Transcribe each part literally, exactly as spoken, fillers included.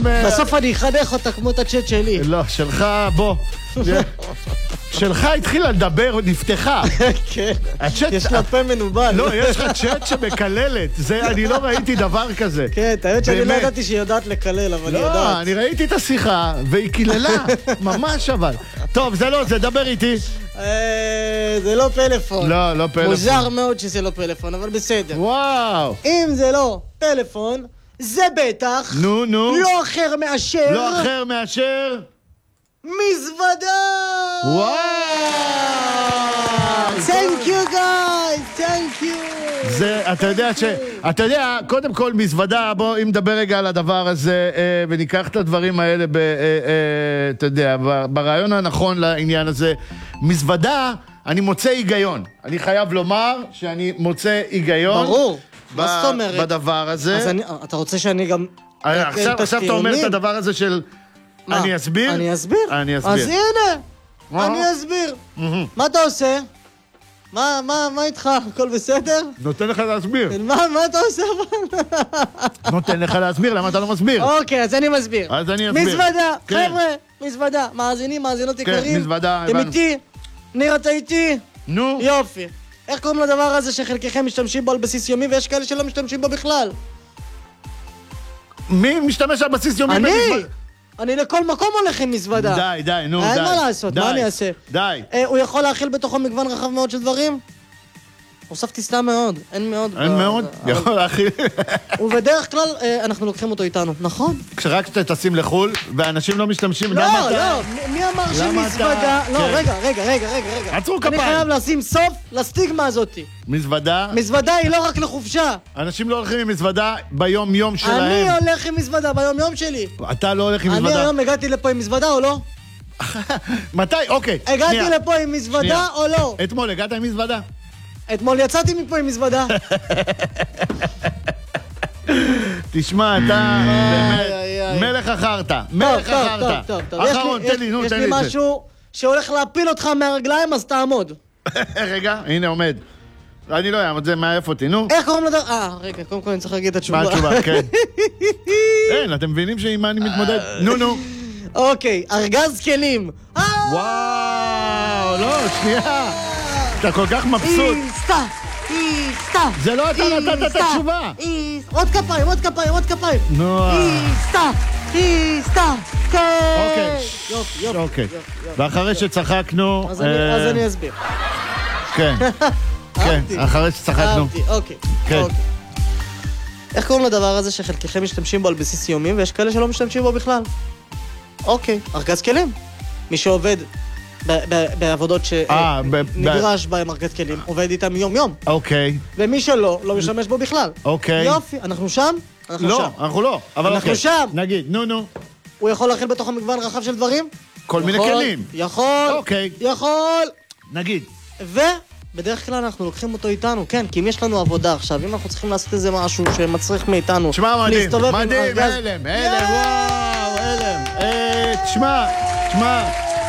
בסוף אני אחנך אותה כמו את הצ'אט שלי. לא, שלך, בוא. שלך התחילה לדבר, נפתחה. כן, יש לה פה מנובל. לא, יש לך צ'אט שמקללת. אני לא ראיתי דבר כזה. כן, האמת שאני לא ידעתי שהיא יודעת לקלל, אבל היא יודעת. לא, אני ראיתי את השיחה, והיא קיללה. ממש אבל. טוב, זה לא, זה דבר איתי. זה לא פלאפון. לא, לא פלאפון. מוזר מאוד שזה לא פלאפון, אבל בסדר. וואו. אם זה לא פלאפון, זה בטח. נו, נו. לא אחר מאשר. לא אחר מאשר. מזוודה! וואו! Thank you guys, thank you. זה, אתה יודע ש... אתה יודע, קודם כל מזוודה, בוא, אם נדבר רגע על הדבר הזה, אה, וניקח את הדברים האלה, ב, אה, אה, אתה יודע, ברעיון הנכון לעניין הזה. מזוודה, אני מוצא היגיון. אני חייב לומר שאני מוצא היגיון. ברור. ב, מה זאת אומרת? בדבר הזה. אז אני, אתה רוצה שאני גם... עכשיו, עכשיו אתה אומר את הדבר הזה של... מה? אני אסביר? אני אסביר. אני אסביר. אז הנה, אני אסביר. מה אתה עושה? מה, מה, מה איתך? הכל בסדר? נותן לך להסביר. מה, מה אתה עושה? נותן לך להסביר, למה אתה לא מסביר? אוקיי, אז אני מסביר. אז אני אסביר. מזוודה, חבר'ה, מזוודה. מאזינים, מאזינות יקרים. כן, מזוודה, אתם איתי? ניר, אתה איתי? נו. יופי. איך קוראים לדבר הזה שחלקכם משתמשים בו על בסיס יומי ויש כאלה שלא משתמשים בו בכלל? מי משתמש על בסיס יומי? אני! אני לכל מקום הולך עם מזוודה. די, די, נו, די. אין מה לעשות, מה אני אעשה? די. הוא יכול להכיל בתוכו מגוון רחב מאוד של דברים? הוספתי סתם מאוד, אין מאוד. אין מאוד? יכול להכיל. ובדרך כלל אנחנו לוקחים אותו איתנו, נכון? כשרק שאתה תשים לחול, ואנשים לא משתמשים... לא, לא, מי אמר שמזוודה... לא, רגע, רגע, רגע, רגע. עצרו כפיים. אני חייב לשים סוף לסטיגמה הזאת. מזוודה? מזוודה היא לא רק לחופשה. אנשים לא הולכים עם מזוודה ביום יום שלהם. אני הולך עם מזוודה ביום יום שלי. אתה לא הולך עם מזוודה. אני היום הגעתי לפה עם מזוודה או לא? מתי? אוקיי. הגעתי לפה עם מזוודה או לא? אתמול הגעת עם מזוודה? אתמול יצאתי מפה עם מזוודה. תשמע, אתה באמת מלך החרטה. מלך החרטה. טוב, טוב, טוב. אחרון, תן לי, נו, תן לי את זה. יש לי משהו שהולך להפיל אותך מהרגליים, אז תעמוד. רגע, הנה עומד. אני לא אעמוד, זה מעייף אותי, נו. איך קוראים לדבר? אה, רגע, קודם כל אני צריך להגיד את התשובה. מה התשובה, כן. אין, אתם מבינים שעם מה אני מתמודד? נו, נו. אוקיי, ארגז כלים. וואו, לא, שנייה. אתה כל כך מבסוט. איסטה, איסטה. זה לא אתה נתת את התשובה. עוד כפיים, עוד כפיים, עוד כפיים. נו. איסטה, איסטה. כן. אוקיי. יופי, יופי. אוקיי. ואחרי שצחקנו... אז אני אסביר. כן. כן, אחרי שצחקנו. אהבתי, אוקיי. כן. איך קוראים לדבר הזה שחלקכם משתמשים בו על בסיס יומי ויש כאלה שלא משתמשים בו בכלל? אוקיי, ארגז כלים. מי שעובד בעבודות שנדרש בהם ארגז כלים, עובד איתם יום יום. אוקיי. ומי שלא, לא משתמש בו בכלל. אוקיי. יופי, אנחנו שם? אנחנו לא, שם. אנחנו לא. אנחנו שם. נגיד, נו נו. הוא יכול להכיל בתוכו מגוון רחב של דברים? כל מיני כלים. יכול. אוקיי. יכול. נגיד. ובדרך כלל אנחנו לוקחים אותו איתנו, כן, כי אם יש לנו עבודה עכשיו, אם אנחנו צריכים לעשות איזה משהו שמצריך מאיתנו תשמע, מדהים, מדהים, אלם, אלם, וואו, אלם. תשמע, תשמע.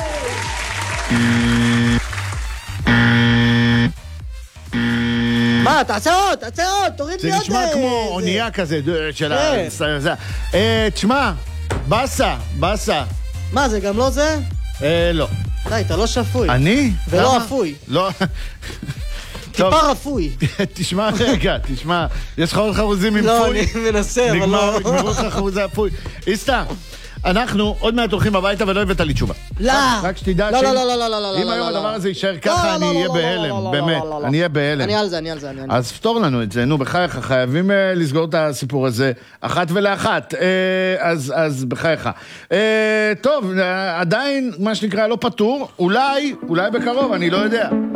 מה, תעשה עוד, תעשה עוד, תוריד לי עוד. זה נשמע כמו אונייה כזה של ה... תשמע, בסה, בסה. מה, זה גם לא זה? לא. די, אתה לא שפוי. אני? ולא אפוי. לא. טיפה רפוי. תשמע רגע, תשמע, יש לך עוד חרוזים עם פוי? לא, אני מנסה, אבל לא. נגמרו לך חרוזי הפוי. איסטה, אנחנו עוד מעט הולכים הביתה ולא הבאת לי תשובה. לא. רק שתדע לא, לא, לא, לא, לא, לא. אם היום הדבר הזה יישאר ככה, אני אהיה בהלם, באמת. אני אהיה בהלם. אני על זה, אני על זה, אני על זה. אז פתור לנו את זה, נו, בחייך, חייבים לסגור את הסיפור הזה, אחת ולאחת. אז בחייך. טוב, עדיין, מה שנקרא, לא פתור, אולי, אולי בקרוב, אני לא יודע.